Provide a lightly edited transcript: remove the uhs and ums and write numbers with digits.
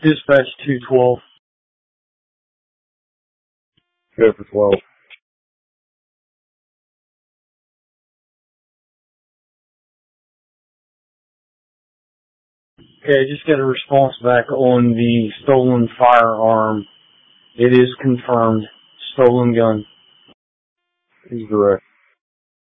Dispatch 212. Go for 12. Okay, I just got a response back on the stolen firearm. It is confirmed. Stolen gun. He's direct.